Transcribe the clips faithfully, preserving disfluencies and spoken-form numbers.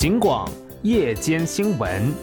警广夜间新闻。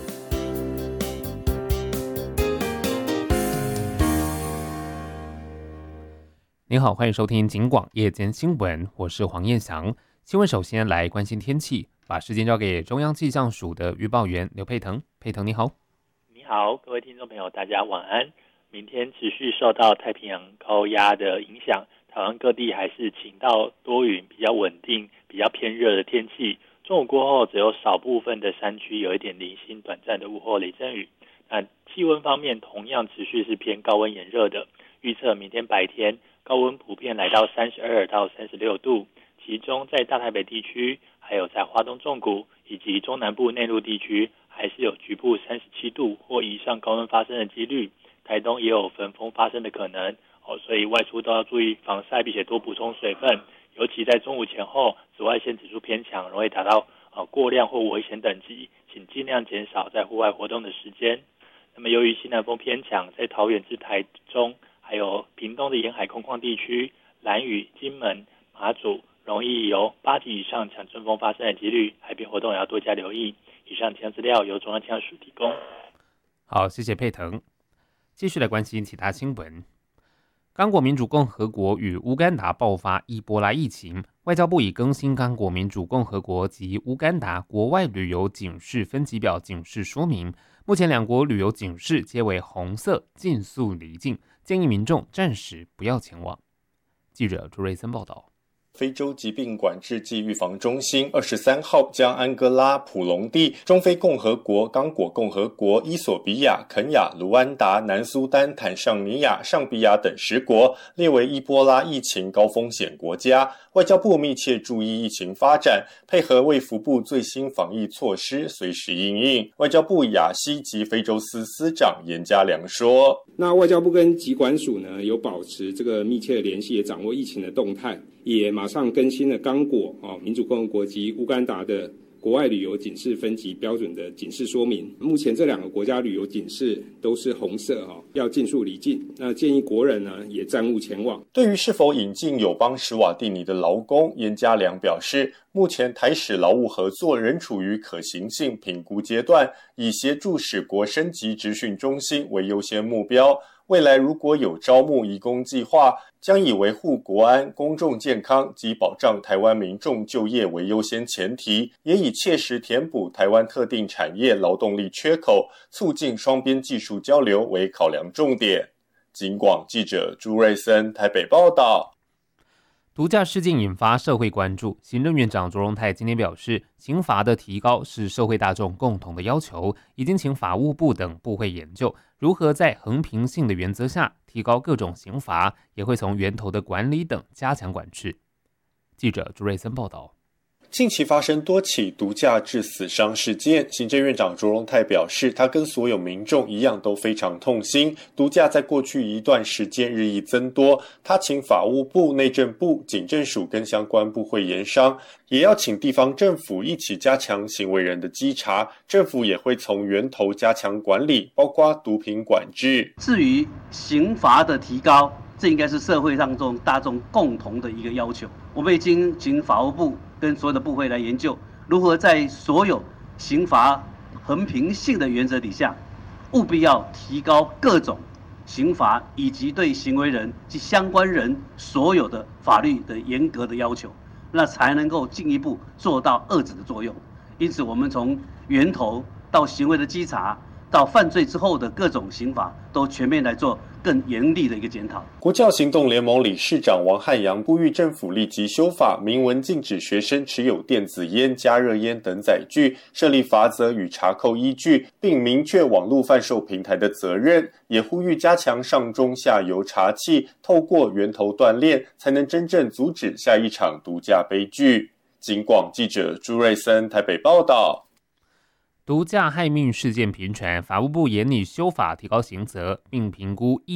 您好，欢迎收听警广夜间新闻，我是黄彦翔。新闻首先来关心天气，把时间交给中央气象署的预报员刘佩腾。佩腾你好。 你好，各位听众朋友，大家晚安。明天持续受到太平洋高压的影响，台湾各地还是晴到多云，比较稳定，比较偏热的天气。中午过后，只有少部分的山区有一点零星短暂的午后雷阵雨。那气温方面，同样持续是偏高温炎热的。预测明天白天高温普遍来到三十二到三十六度，其中在大台北地区，还有在花东纵谷以及中南部内陆地区，还是有局部三十七度或以上高温发生的几率。台东也有焚风发生的可能，哦，所以外出都要注意防晒，并且多补充水分。尤其在中午前后，紫外线指数偏强，容易达到呃过量或危险等级，请尽量减少在户外活动的时间。那么由于西南风偏强，在桃园至台中还有屏东的沿海空旷地区，兰屿、金门、马祖容易有八级以上强阵风发生的几率，海边活动也要多加留意。以上气象资料由中央气象署提供。 好，谢谢佩腾。继续来关心其他新闻。刚果民主共和国与乌干达爆发伊波拉疫情，外交部已更新刚果民主共和国及乌干达国外旅游警示分级表警示说明，目前两国旅游警示皆为红色，尽速离境，建议民众暂时不要前往。记者朱瑞森报道。 非洲疾病管制暨预防中心二十三号将安哥拉、普隆地、中非共和国、刚果共和国、伊索比亚、肯亚、卢安达、南苏丹、坦尚尼亚、上比亚等十国列为伊波拉疫情高风险国家。外交部密切注意疫情发展，配合卫福部最新防疫措施，随时因应。外交部亚西及非洲司司长严家良说：“ 那外交部跟疾管署呢，有保持这个密切的联系，也掌握疫情的动态。”也马上更新了刚果、哦、民主共和国及乌干达的国外旅游警示分级标准的警示说明。目前这两个国家旅游警示都是红色、哦、要尽速离境。那建议国人呢也暂勿前往。 对于是否引进友邦史瓦蒂尼的劳工，严家良表示，目前台史劳务合作仍处于可行性评估阶段，以协助史国升级职训中心为优先目标。未来如果有招募移工计划，将以维护国安、公众健康及保障台湾民众就业为优先前提，也以切实填补台湾特定产业劳动力缺口，促进双边技术交流为考量重点。警广记者朱瑞森台北报道。 毒驾事件引发社会关注，行政院长卓荣泰今天表示，刑罚的提高是社会大众共同的要求，已经请法务部等部会研究如何在衡平性的原则下提高各种刑罚，也会从源头的管理等加强管制。记者朱瑞森报道。 近期发生多起毒驾致死伤事件，行政院长卓荣泰表示，他跟所有民众一样都非常痛心。毒驾在过去一段时间日益增多，他请法务部、内政部、警政署跟相关部会研商，也要请地方政府一起加强行为人的稽查，政府也会从源头加强管理，包括毒品管制。 至于刑罚的提高，这应该是社会上中大众共同的一个要求。我们已经请法务部跟所有的部会来研究，如何在所有刑罚衡平性的原则底下，务必要提高各种刑罚以及对行为人及相关人所有的法律的严格的要求，那才能够进一步做到遏制的作用。因此，我们从源头到行为的稽查，到犯罪之后的各种刑罚，都全面来做更严厉的一个检讨。 国教行动联盟理事长王汉阳呼吁政府立即修法，明文禁止学生持有电子烟、加热烟等载具，设立罚则与查扣依据，并明确网络贩售平台的责任。也呼吁加强上中下游查缉，透过源头断链，才能真正阻止下一场毒驾悲剧。警广记者朱瑞森台北报道。 毒驾害命事件频传，法务部研拟修法提高刑责，并评估